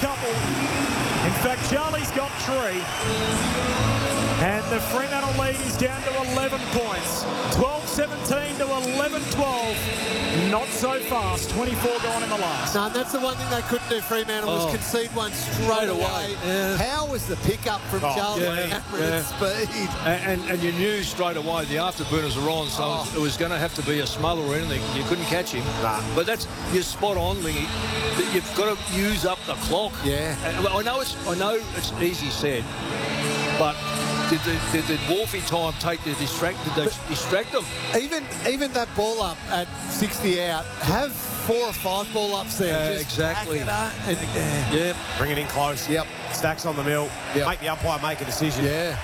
couple. In fact, Charlie's got 3. And the Fremantle lead is down to 11 points. 12-17 to 11-12. Not so fast. 24 gone in the last. No, and that's the one thing they couldn't do, Fremantle, was concede one straight away. Yeah. How was the pickup from Charlie Cameron at speed? And you knew straight away the afterburners were on, so it was going to have to be a smother or anything. You couldn't catch him. Nah. But you're spot on, Lingy. You've got to use up the clock. Yeah. And I know it's easy said, but did the Wolfie time take the distract? Did they distract them? Even that ball up at 60 out, have 4 or 5 ball ups there. Yeah, Just exactly. Yeah. Bring it in close. Yep. Stacks on the mill. Yep. Make the umpire make a decision. Yeah.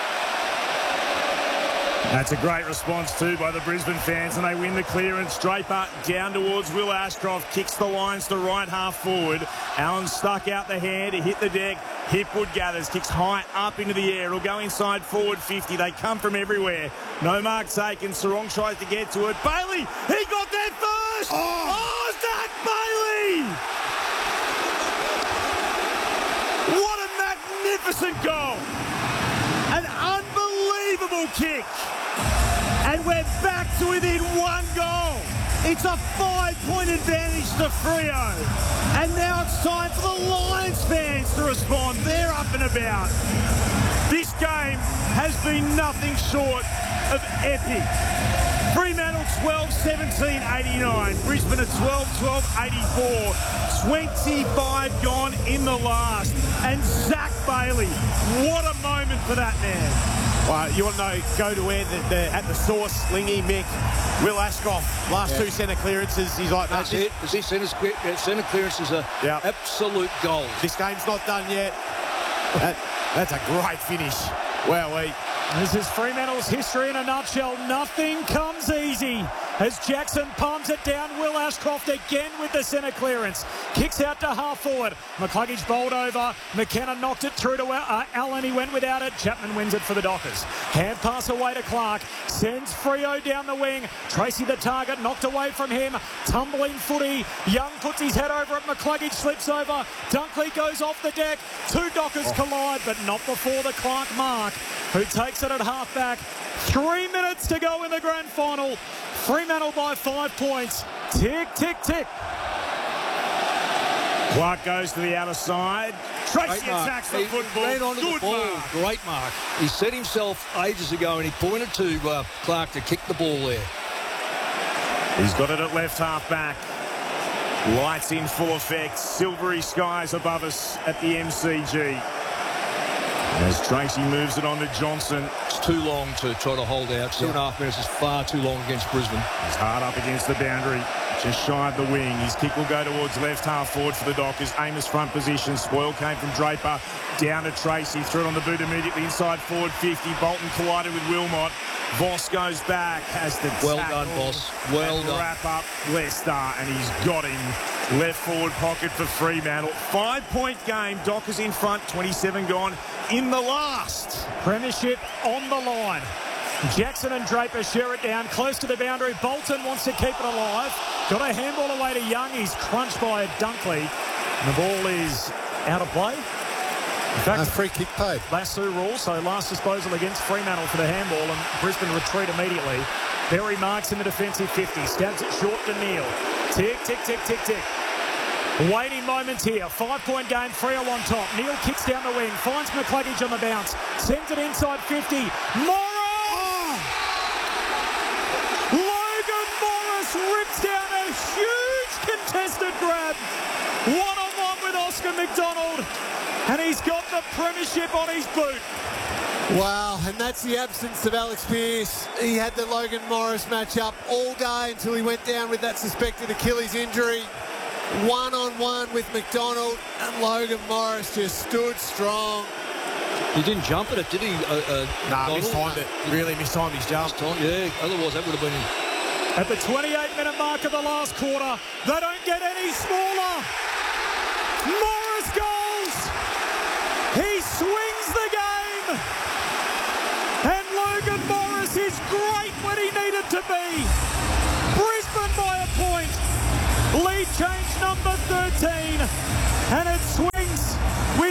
That's a great response too by the Brisbane fans, and they win the clearance. Draper down towards Will Ashcroft, kicks the lines to right half forward. Allen stuck out the hand to hit the deck. Hipwood gathers, kicks high up into the air. It'll go inside forward 50. They come from everywhere. No mark taken. Sarong tries to get to it. Bailey, he got there first. Oh, is that Bailey? What a magnificent goal. An unbelievable kick. And we're back to within 1 goal. It's a 5-point advantage to Freo. And now it's time for the Lions fans to respond. They're up and about. This game has been nothing short of epic. Fremantle 12-17-89. Brisbane at 12-12-84. 25 gone in the last. And Zach Bailey, what a moment for that man. Well, you want to know, go to where at the source, Lingy, Mick, Will Ashcroft, last 2 centre clearances. He's like, that's it. This centre clearance is an absolute goal. This game's not done yet. That's a great finish. Wowee. This is Fremantle's history in a nutshell. Nothing comes easy as Jackson palms it down. Will Ashcroft again with the centre clearance. Kicks out to half forward. McCluggage bowled over. McKenna knocked it through to Allen. He went without it. Chapman wins it for the Dockers. Hand pass away to Clark. Sends Freo down the wing. Tracy the target. Knocked away from him. Tumbling footy. Young puts his head over it. McCluggage slips over. Dunkley goes off the deck. 2 Dockers collide, but not before the Clark mark, who takes it at half back. 3 minutes to go in the grand final. Fremantle by 5 points. Tick, tick, tick. Clark goes to the outer side. Tracy attacks the football. Ran onto the ball. Mark. Great mark. He set himself ages ago and he pointed to Clark to kick the ball there. He's got it at left half back. Lights in full effect. Silvery skies above us at the MCG. As Tracy moves it on to Johnson. It's too long to try to hold out. 2.5 minutes is far too long against Brisbane. He's hard up against the boundary. Just shy of the wing. His kick will go towards left half forward for the Dockers. Amos front position. Spoil came from Draper. Down to Tracy. Threw it on the boot immediately inside forward 50. Bolton collided with Wilmot. Voss goes back as the well tackle. done, Voss. Well done. Wrap up Leicester, and he's got him. Left forward pocket for Fremantle. 5-point game. Dockers in front. 27 gone in the last. Premiership on the line. Jackson and Draper share it down close to the boundary. Bolton wants to keep it alive. Got a handball away to Young. He's crunched by Dunkley. And the ball is out of play. In fact, a free kick paid. Lasso rule, so last disposal against Fremantle for the handball, and Brisbane retreat immediately. Berry marks in the defensive 50. Stabs it short to Neal. Tick, tick, tick, tick, tick. Waiting moments here. 5-point game. Freo on top. Neal kicks down the wing. Finds McCluggage on the bounce. Sends it inside 50. Morris! Logan Morris rips down a huge contested grab. One-on-one with Oscar McDonald. And he's got the premiership on his boot. Wow, and that's the absence of Alex Pearce. He had the Logan Morris matchup all day until he went down with that suspected Achilles injury. One-on-one with McDonald, and Logan Morris just stood strong. He didn't jump at it, did he? Mistimed it. Really mistimed his jump. Yeah, otherwise that would have been him. At the 28-minute mark of the last quarter, they don't get any smaller. Morris goals. He swings the game. And Logan Morris is great when he needed to be. Brisbane by a point. Lead change number 13. And it swings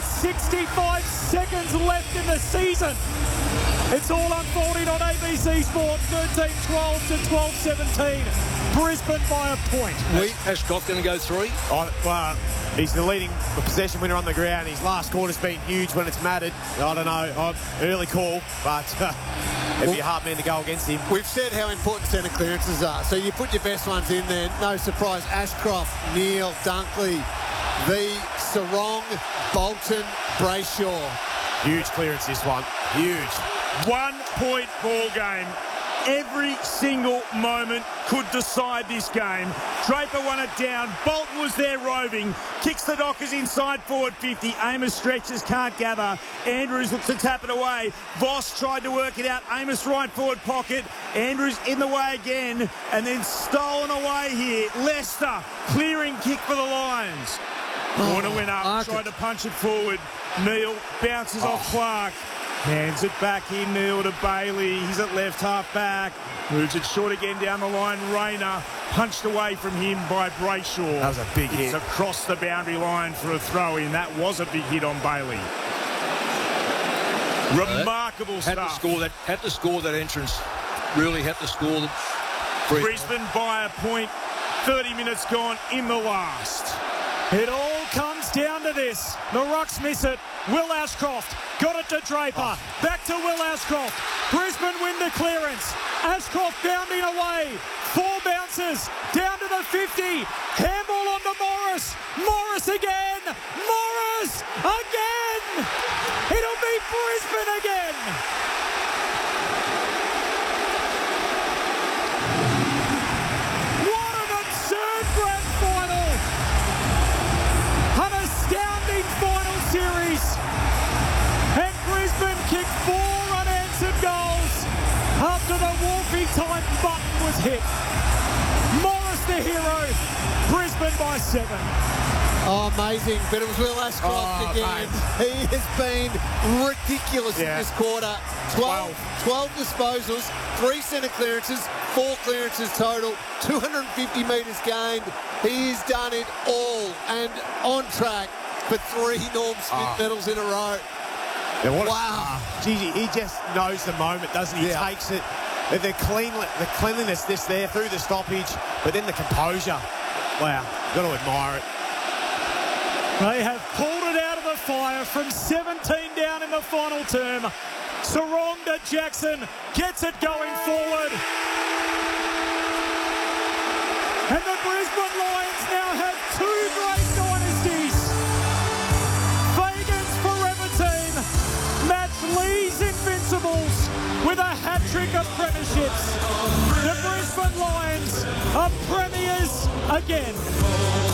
65 seconds left in the season. It's all unfolding on ABC Sport, 13-12 to 12-17. Brisbane by a point. Ashcroft going to go 3? Well, he's the leading possession winner on the ground. His last quarter's been huge when it's mattered. I don't know, early call, but it'd be a hard man to go against him. We've said how important centre clearances are, so you put your best ones in there. No surprise, Ashcroft, Neale, Dunkley, V, Sarong, Bolton, Brayshaw. Huge clearance, this one. Huge. 1 point ball game. Every single moment could decide this game. Draper won it down. Bolton was there roving. Kicks the Dockers inside forward 50. Amos stretches, can't gather. Andrews looks to tap it away. Voss tried to work it out. Amos right forward pocket. Andrews in the way again. And then stolen away here. Leicester clearing kick for the Lions. Corner went up. Tried to punch it forward. Neale bounces off Clark. Hands it back in, Neale to Bailey. He's at left half back. Moves it short again down the line. Rayner punched away from him by Brayshaw. That was a big hit. It's across the boundary line for a throw-in. That was a big hit on Bailey. Remarkable stuff. Had to score that entrance. Really had to score. Brisbane by a point. 30 minutes gone in the last. It all comes down to this. The Rucks miss it. Will Ashcroft got it to Draper. Back to Will Ashcroft. Brisbane win the clearance. Ashcroft bounding away. 4 bounces. Down to the 50. Handball on to Morris. Morris again. Morris again. It'll be Brisbane again. What an absurd grand final. An astounding final series. And Brisbane kicked 4 unanswered goals after the Wolfie time button was hit. Morris the hero. Brisbane by 7. Oh, amazing. But it was Will Ashcroft again. Mate. He has been ridiculous in this quarter. 12 disposals, 3 centre clearances, 4 clearances total, 250 metres gained. He's done it all and on track for 3 Norm Smith medals in a row. Yeah, wow. Gee, he just knows the moment, doesn't he? He takes it. The cleanliness that's there through the stoppage, but then the composure. Wow, got to admire it. They have pulled it out of the fire from 17 down in the final term. Sarong to Jackson, gets it going forward. And the Brisbane Lions now have 2 great dynasties. Fagan's forever team match Lee's Invincibles with a hat-trick of premierships. The Brisbane Lions are premiers again.